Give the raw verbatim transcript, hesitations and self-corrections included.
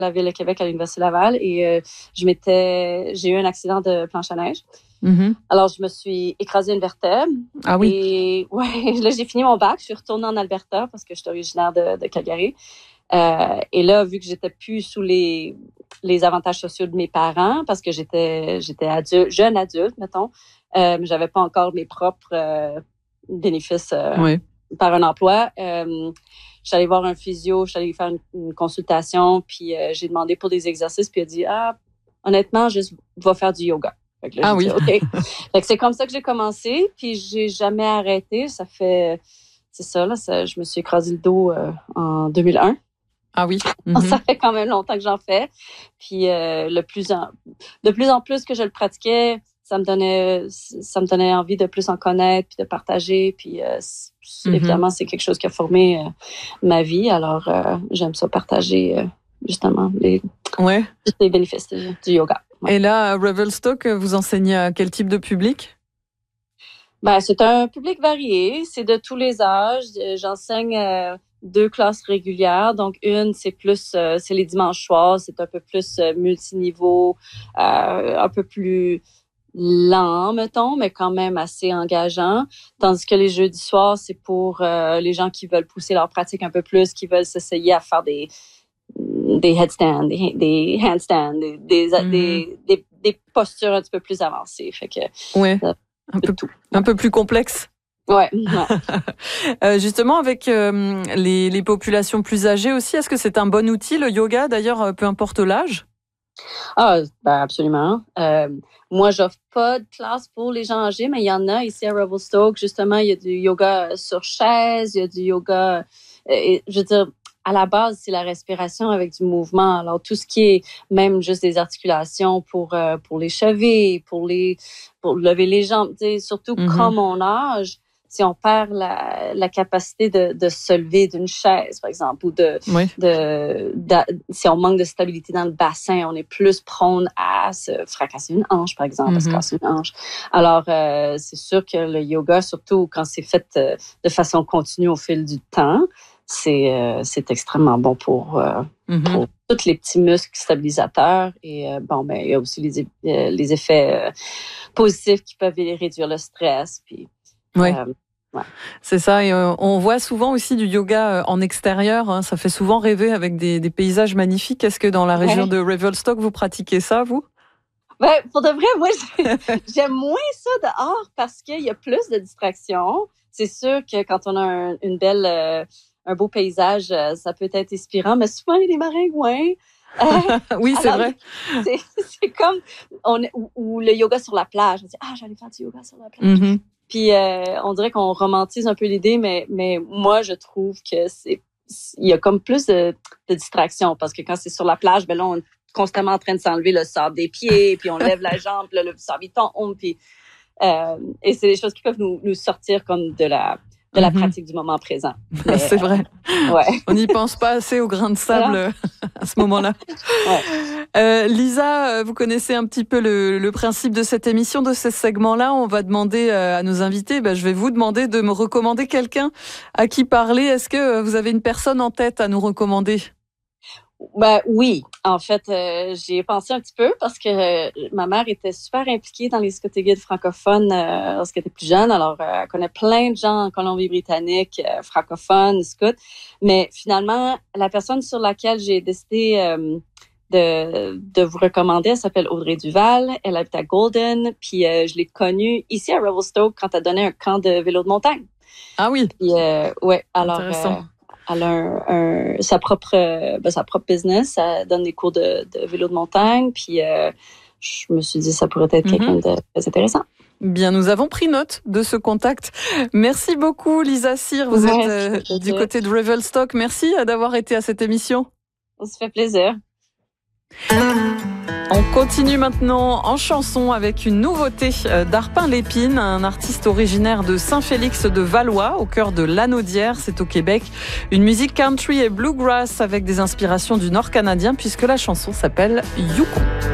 la Ville de Québec à l'Université Laval et euh, je m'étais, j'ai eu un accident de planche à neige. Mm-hmm. Alors, je me suis écrasé une vertèbre. Ah oui? Et ouais, là, j'ai fini mon bac. Je suis retournée en Alberta parce que je suis originaire de, de Calgary. Euh, et là, vu que j'étais plus sous les, les avantages sociaux de mes parents, parce que j'étais, j'étais adulte, jeune adulte, mettons, euh, mais j'avais pas encore mes propres euh, bénéfices euh, oui. par un emploi. Euh, j'allais allée voir un physio, j'allais lui faire une, une consultation, puis euh, j'ai demandé pour des exercices, puis il a dit, ah, honnêtement, juste va faire du yoga. Fait que là, ah oui. Dit, OK. Fait que c'est comme ça que j'ai commencé, puis j'ai jamais arrêté. Ça fait, c'est ça, là, ça, je me suis écrasé le dos euh, en deux mille un. Ah oui. Mm-hmm. Ça fait quand même longtemps que j'en fais. Puis euh, le plus en, de plus en plus que je le pratiquais, ça me donnait, ça me donnait envie de plus en connaître, puis de partager. Puis euh, mm-hmm. évidemment, c'est quelque chose qui a formé euh, ma vie. Alors euh, j'aime ça partager euh, justement les, ouais. les bénéfices du, du yoga. Ouais. Et là, à Revelstoke, vous enseignez à quel type de public? Ben, c'est un public varié. C'est de tous les âges. J'enseigne euh, deux classes régulières. Donc, une, c'est plus, euh, c'est les dimanches soirs. C'est un peu plus euh, multiniveau, euh, un peu plus lent, mettons, mais quand même assez engageant. Tandis que les jeudis soirs, c'est pour euh, les gens qui veulent pousser leur pratique un peu plus, qui veulent s'essayer à faire des des headstands, des, des handstands, des, des, mm-hmm. des, des, des postures un petit peu plus avancées. Fait que, ouais, euh, un, peu, tout. un peu plus complexe. Ouais. ouais. euh, justement, avec euh, les, les populations plus âgées aussi, est-ce que c'est un bon outil, le yoga, d'ailleurs, peu importe l'âge? Ah, ben absolument. Euh, moi, j'offre pas de classe pour les gens âgés, mais il y en a ici à Revelstoke. Justement, il y a du yoga sur chaise, il y a du yoga... Euh, je veux dire, à la base, c'est la respiration avec du mouvement. Alors, tout ce qui est même juste des articulations pour euh, pour les chevilles, pour les pour lever les jambes, tu sais, surtout mm-hmm. comme mon âge, si on perd la, la capacité de, de se lever d'une chaise, par exemple, ou de, oui. de, de si on manque de stabilité dans le bassin, on est plus prone à se fracasser une hanche, par exemple, mm-hmm. à se casser une hanche. Alors, euh, c'est sûr que le yoga, surtout quand c'est fait euh, de façon continue au fil du temps, c'est euh, c'est extrêmement bon pour, euh, mm-hmm. pour tous les petits muscles stabilisateurs. Et euh, bon, ben il y a aussi les, euh, les effets euh, positifs qui peuvent réduire le stress. Puis, oui. euh, ouais. C'est ça. Et euh, on voit souvent aussi du yoga en extérieur. Hein, ça fait souvent rêver avec des, des paysages magnifiques. Est-ce que dans la région ouais. de Revelstoke, vous pratiquez ça, vous? Ben, pour de vrai, moi, j'aime moins ça dehors parce qu'il y a plus de distractions. C'est sûr que quand on a un, une belle... Euh, un beau paysage, ça peut être inspirant, mais souvent, il y a des maringouins. Euh, oui, c'est alors, vrai. C'est, c'est comme on, ou, ou le yoga sur la plage. On dit, ah, j'allais faire du yoga sur la plage. Mm-hmm. Puis, euh, on dirait qu'on romantise un peu l'idée, mais, mais moi, je trouve que c'est il y a comme plus de, de distraction parce que quand c'est sur la plage, ben là, on est constamment en train de s'enlever le sable des pieds, puis on lève la jambe, puis là, le sable, il tombe, puis euh, et c'est des choses qui peuvent nous, nous sortir comme de la de la mm-hmm. pratique du moment présent. Mais, c'est vrai. Euh, ouais. On n'y pense pas assez au grain de sable voilà. à ce moment-là. ouais. euh, Lisa, vous connaissez un petit peu le, le principe de cette émission, de ce segment-là. On va demander à nos invités, ben, je vais vous demander de me recommander quelqu'un à qui parler. Est-ce que vous avez une personne en tête à nous recommander? Ben oui, en fait, euh, j'y ai pensé un petit peu parce que euh, ma mère était super impliquée dans les Scouts et Guides francophones euh, lorsqu'elle était plus jeune. Alors, euh, elle connaît plein de gens en Colombie-Britannique, euh, francophones, scouts. Mais finalement, la personne sur laquelle j'ai décidé euh, de, de vous recommander, elle s'appelle Audrey Duval. Elle habite à Golden. Puis, euh, je l'ai connue ici à Revelstoke quand elle donnait un camp de vélo de montagne. Ah oui? Puis, euh, ouais, alors... Intéressant. Euh, Elle a un, un, sa propre ben, sa propre business, elle donne des cours de, de vélo de montagne, puis euh, je me suis dit ça pourrait être quelqu'un mm-hmm. de très intéressant. Bien, nous avons pris note de ce contact. Merci beaucoup Lisa Cyr, vous ouais, êtes euh, du côté de Revelstoke. Merci d'avoir été à cette émission. Ça se fait plaisir. On continue maintenant en chanson avec une nouveauté d'Arpin Lépine, un artiste originaire de Saint-Félix de Valois, au cœur de Lanaudière, c'est au Québec. Une musique country et bluegrass avec des inspirations du Nord canadien puisque la chanson s'appelle Yukon.